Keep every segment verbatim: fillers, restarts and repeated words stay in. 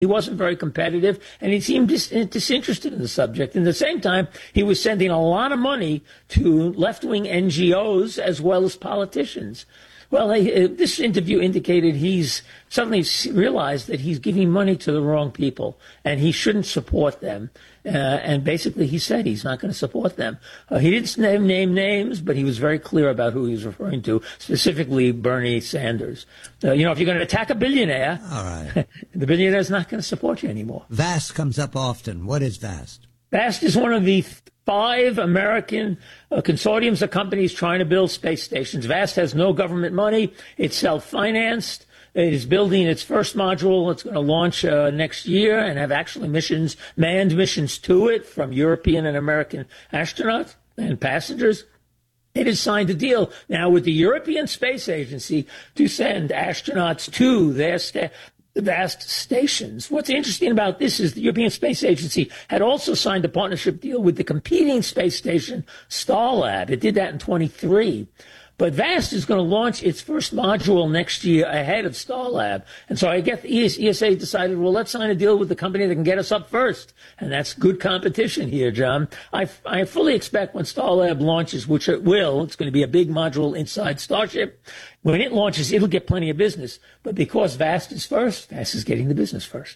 He wasn't very competitive, and he seemed dis- disinterested in the subject. And at the same time, he was sending a lot of money to left-wing N G Os as well as politicians. Well, uh, this interview indicated he's suddenly realized that he's giving money to the wrong people, and he shouldn't support them. Uh, and basically, he said he's not going to support them. Uh, he didn't name, name names, but he was very clear about who he was referring to, specifically Bernie Sanders. Uh, you know, if you're going to attack a billionaire, all right, the billionaire's not going to support you anymore. VAST comes up often. What is VAST? VAST is one of the five American uh, consortiums of companies trying to build space stations. VAST has no government money. It's self-financed. It is building its first module. It's going to launch uh, next year and have actually missions, manned missions to it from European and American astronauts and passengers. It has signed a deal now with the European Space Agency to send astronauts to their sta- vast stations. What's interesting about this is the European Space Agency had also signed a partnership deal with the competing space station Starlab. It did that in twenty-three. But VAST is going to launch its first module next year ahead of Starlab. And so I guess E S A decided, well, let's sign a deal with the company that can get us up first. And that's good competition here, John. I, I fully expect when Starlab launches, which it will, it's going to be a big module inside Starship. When it launches, it'll get plenty of business. But because VAST is first, VAST is getting the business first.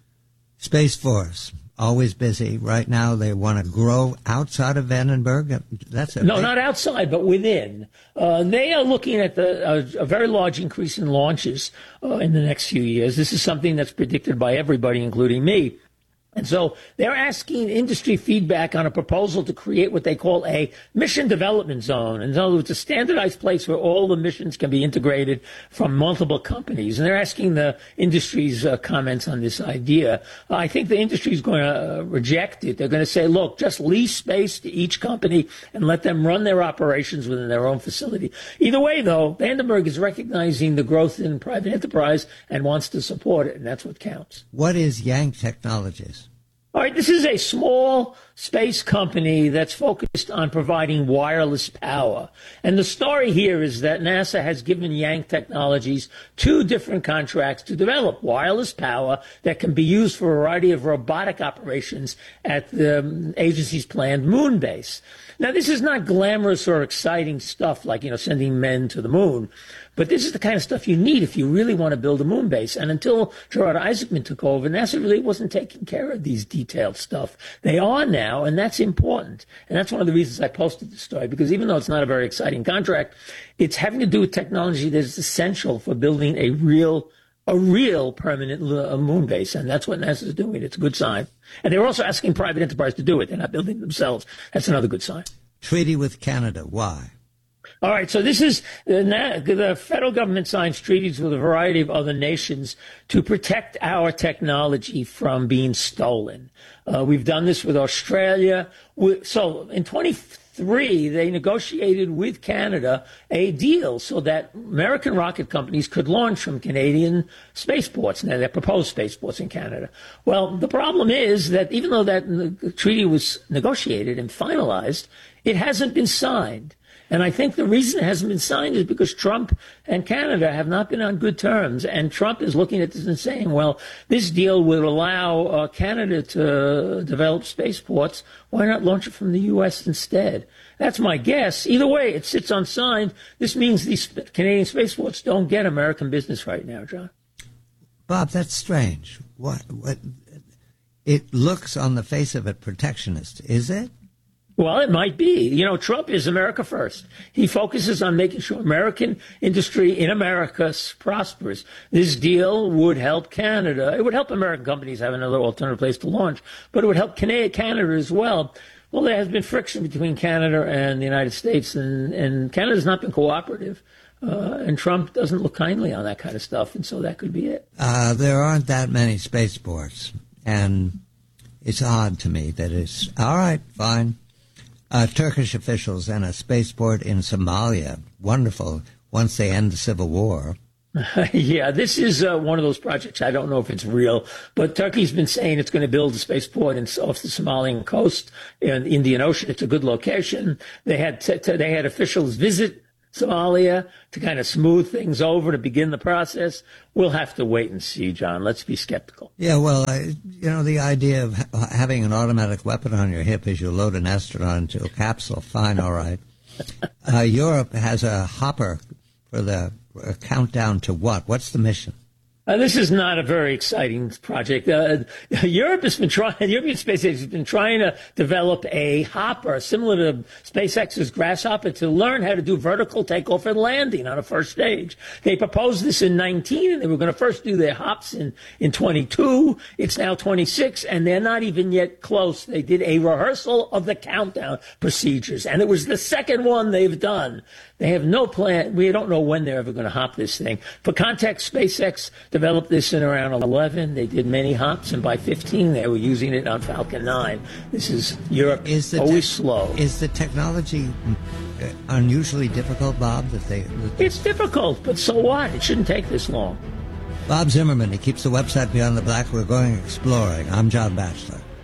Space Force. Always busy. Right now, they want to grow outside of Vandenberg. That's a no, big... not outside, but within. Uh, they are looking at the, uh, a very large increase in launches uh, in the next few years. This is something that's predicted by everybody, including me. And so they're asking industry feedback on a proposal to create what they call a mission development zone. In other words, a standardized place where all the missions can be integrated from multiple companies. And they're asking the industry's uh, comments on this idea. Uh, I think the industry is going to uh, reject it. They're going to say, look, just lease space to each company and let them run their operations within their own facility. Either way, though, Vandenberg is recognizing the growth in private enterprise and wants to support it, and that's what counts. What is Yank Technologies? All right, this is a small space company that's focused on providing wireless power. And the story here is that NASA has given Yank Technologies two different contracts to develop wireless power that can be used for a variety of robotic operations at the agency's planned moon base. Now, this is not glamorous or exciting stuff like, you know, sending men to the moon. But this is the kind of stuff you need if you really want to build a moon base. And until Gerard Isaacman took over, NASA really wasn't taking care of these detailed stuff. They are now, and that's important. And that's one of the reasons I posted this story, because even though it's not a very exciting contract, it's having to do with technology that is essential for building a real a real permanent uh, moon base. And that's what NASA is doing. It's a good sign. And they're also asking private enterprise to do it. They're not building it themselves. That's another good sign. Treaty with Canada. Why? All right, so this is the, the federal government signs treaties with a variety of other nations to protect our technology from being stolen. Uh, we've done this with Australia. So in twenty-three, they negotiated with Canada a deal so that American rocket companies could launch from Canadian spaceports. Now, they're proposed spaceports in Canada. Well, the problem is that even though that treaty was negotiated and finalized, it hasn't been signed. And I think the reason it hasn't been signed is because Trump and Canada have not been on good terms. And Trump is looking at this and saying, well, this deal would allow uh, Canada to develop spaceports. Why not launch it from the U S instead? That's my guess. Either way, it sits unsigned. This means these Canadian spaceports don't get American business right now, John. Bob, that's strange. What? What? It looks on the face of it protectionist. Is it? Well, it might be. You know, Trump is America first. He focuses on making sure American industry in America prospers. This deal would help Canada. It would help American companies have another alternative place to launch, but it would help Canada as well. Well, there has been friction between Canada and the United States, and, and Canada's not been cooperative. Uh, and Trump doesn't look kindly on that kind of stuff, and so that could be it. Uh, there aren't that many spaceports, and it's odd to me that it's, all right, fine. Uh, Turkish officials and a spaceport in Somalia. Wonderful. Once they end the civil war. Yeah, this is uh, one of those projects. I don't know if it's real, but Turkey's been saying it's going to build a spaceport in, off the Somalian coast in the Indian Ocean. It's a good location. They had t- t- they had officials visit Somalia to kind of smooth things over to begin the process. We'll have to wait and see, John. Let's be skeptical. Yeah, well, I, you know, the idea of ha- having an automatic weapon on your hip as you load an astronaut into a capsule, fine, all right. Uh, Europe has a hopper for the uh, countdown to what? What's the mission? Uh, this is not a very exciting project. Uh, Europe has been trying, the European Space Agency has been trying to develop a hopper similar to SpaceX's Grasshopper to learn how to do vertical takeoff and landing on a first stage. They proposed this in nineteen, and they were going to first do their hops in, in twenty-two. It's now twenty-six, and they're not even yet close. They did a rehearsal of the countdown procedures, and it was the second one they've done. They have no plan. We don't know when they're ever going to hop this thing. For context, SpaceX developed this in around eleven. They did many hops, and by fifteen, they were using it on Falcon nine. This is Europe, is the always te- slow. Is the technology unusually difficult, Bob? That they? That it's difficult, but so what? It shouldn't take this long. Bob Zimmerman, he keeps the website Beyond the Black. We're going exploring. I'm John Batchelor.